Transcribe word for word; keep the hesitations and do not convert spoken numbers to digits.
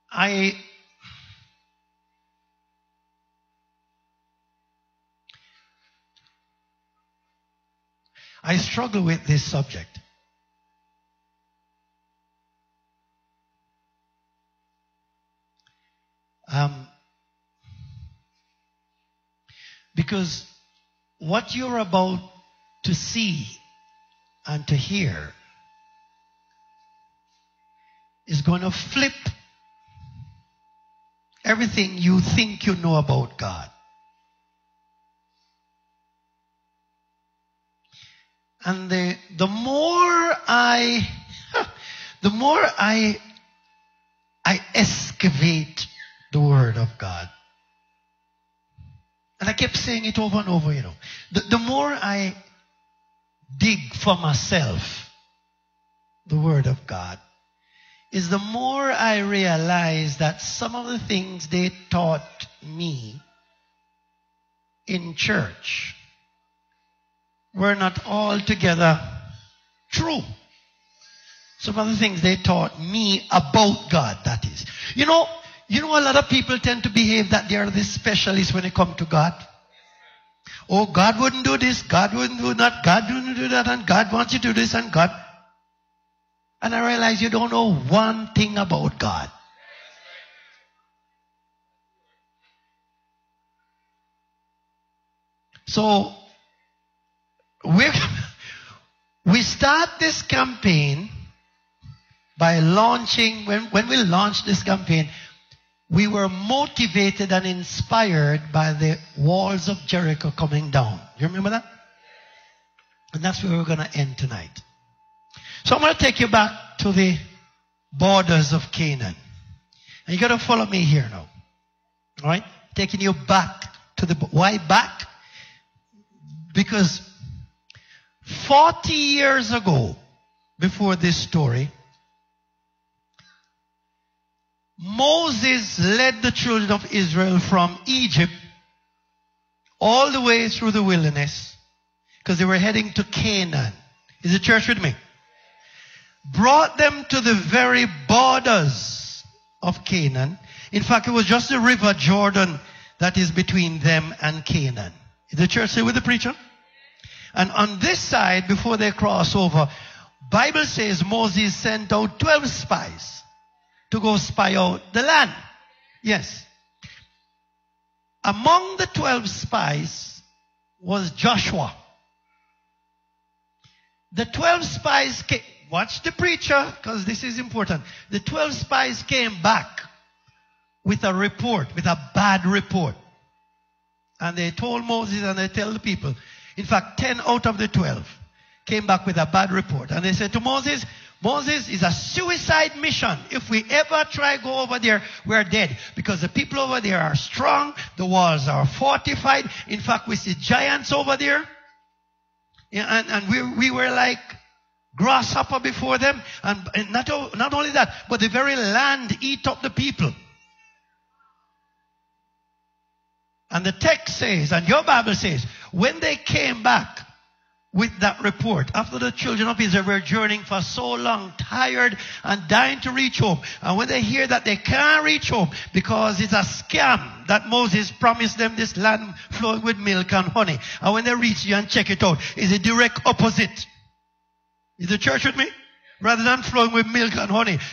I I struggle with this subject. Um, because what you're about to see and to hear is going to flip everything you think you know about God. And the, the more I, the more I, I excavate the Word of God. And I kept saying it over and over, you know. The, the more I dig for myself the Word of God, is the more I realize that some of the things they taught me in church were not altogether true. Some of the things they taught me about God, that is. You know, you know a lot of people tend to behave that they are the specialists when it comes to God. Oh, God wouldn't do this, God wouldn't do that, God wouldn't do that, and God wants you to do this, and God... And I realize you don't know one thing about God. So, we we start this campaign by launching, when, when we launched this campaign, we were motivated and inspired by the walls of Jericho coming down. You remember that? And that's where we're going to end tonight. So I'm going to take you back to the borders of Canaan. And you got to follow me here now. All right? Taking you back to the... Why back? Because forty years ago, before this story, Moses led the children of Israel from Egypt all the way through the wilderness because they were heading to Canaan. Is the church with me? Brought them to the very borders of Canaan. In fact, it was just the river Jordan that is between them and Canaan. Is the church here with the preacher? And on this side, before they cross over, Bible says Moses sent out twelve spies to go spy out the land. Yes. Among the twelve spies was Joshua. The twelve spies came, watch the preacher, because this is important. The twelve spies came back with a report, with a bad report. And they told Moses and they tell the people. In fact, ten out of the twelve came back with a bad report. And they said to Moses, Moses, is a suicide mission. If we ever try go over there, we're dead. Because the people over there are strong. The walls are fortified. In fact, we see giants over there. And, and we, we were like grasshopper before them. And, and not, not only that, but the very land eat up the people. And the text says, and your Bible says, when they came back with that report, after the children of Israel were journeying for so long, tired and dying to reach home, and when they hear that they can't reach home because it's a scam that Moses promised them this land flowing with milk and honey, and when they reach you and check it out, it's a direct opposite. Is the church with me? Rather than flowing with milk and honey,